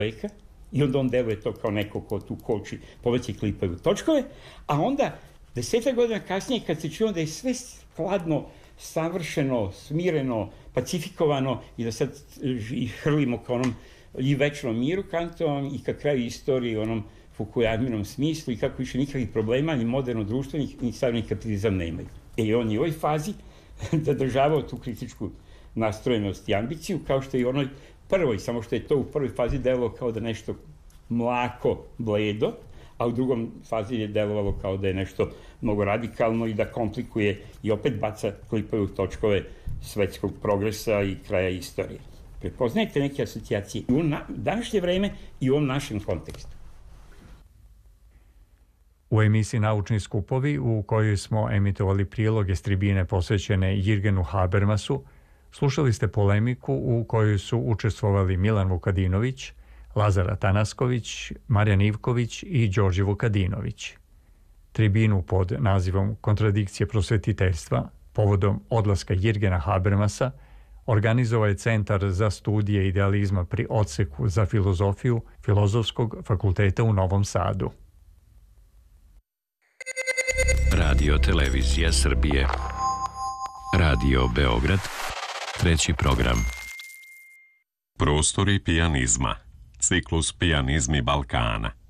čoveka i onda on deluje to kao neko ko tu koči poveći klipaju točkove, a onda 10 godina kasnije kad se čuo da je sve hladno, savršeno, smireno, pacifikovano i da sad hrlimo ka onom i večnom miru Kantovom i ka kraju istorije u onom Fukuyaminom smislu i kako više nikakvih problema ni moderno društvo ni savremen kapitalizam nemaju. I on je u ovoj fazi zadržavao tu kritičku nastrojenost i ambiciju kao što je i onoj prvoj, samo što je to u prvoj fazi delovalo kao da nešto mlako, bledo, a u drugom fazi je delovalo kao da je nešto mnogo radikalno i da komplikuje i opet baca klipaju točkove svetskog progresa i kraja istorije. Prepoznajete neke asocijacije u današnje vreme i u ovom našem kontekstu. U emisiji Naučni skupovi, u kojoj smo emitovali priloge s tribine posvećene Jirgenu Habermasu, slušali ste polemiku u kojoj su učestvovali Milan Vukadinović, Lazar Atanasković, Marijan Ivković i Đorđe Vukadinović. Tribinu pod nazivom Kontradikcije prosvetiteljstva povodom odlaska Jirgena Habermasa organizovao je Centar za studije idealizma pri Odseku za filozofiju Filozofskog fakulteta u Novom Sadu. Radio Televizija Srbije. Radio Beograd. Treći program. Prostori pijanizma. Ciklus Pijanizmi Balkana.